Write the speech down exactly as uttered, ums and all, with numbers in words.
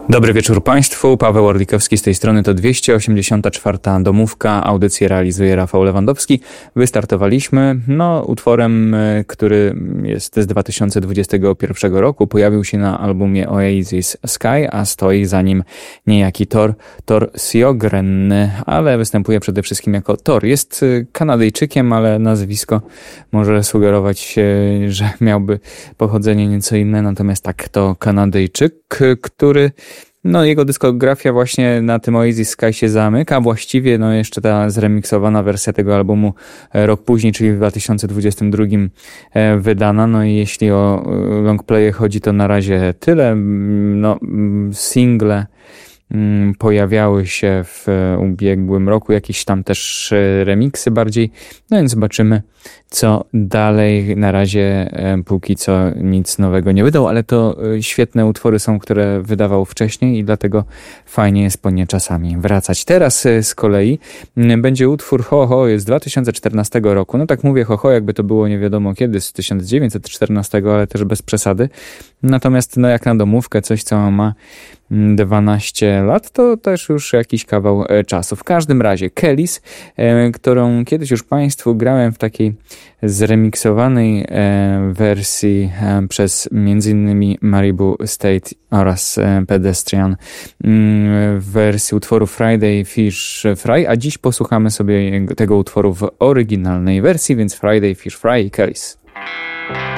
Dobry wieczór Państwu, Paweł Orlikowski z tej strony, to dwieście osiemdziesiąta czwarta domówka, audycję realizuje Rafał Lewandowski. Wystartowaliśmy, no, utworem, który jest z dwa tysiące dwudziestego pierwszego roku, pojawił się na albumie Oasis Sky, a stoi za nim niejaki Thor, Thor Sjögren, ale występuje przede wszystkim jako Thor. Jest Kanadyjczykiem, ale nazwisko może sugerować, że miałby pochodzenie nieco inne, natomiast tak, to Kanadyjczyk, który no, jego dyskografia właśnie na tym Oasis Sky się zamyka. Właściwie no, jeszcze ta zremiksowana wersja tego albumu rok później, czyli w dwa tysiące dwudziestym drugim wydana. No i jeśli o longplaye chodzi, to na razie tyle. No, single pojawiały się w ubiegłym roku, jakieś tam też remiksy bardziej, no więc zobaczymy, co dalej. Na razie póki co nic nowego nie wydał, ale to świetne utwory są, które wydawał wcześniej i dlatego fajnie jest po nie czasami wracać. Teraz z kolei będzie utwór Ho Ho, jest z dwa tysiące czternastego roku. No tak mówię Ho Ho, jakby to było nie wiadomo kiedy, z tysiąc dziewięćset czternastego, ale też bez przesady. Natomiast no jak na domówkę, coś co ma dwanaście lat, to też już jakiś kawał czasu. W każdym razie Kellys, którą kiedyś już Państwu grałem w takiej zremiksowanej wersji przez między innymi Maribu State oraz Pedestrian w wersji utworu Friday Fish Fry, a dziś posłuchamy sobie tego utworu w oryginalnej wersji, więc Friday Fish Fry i Kellys.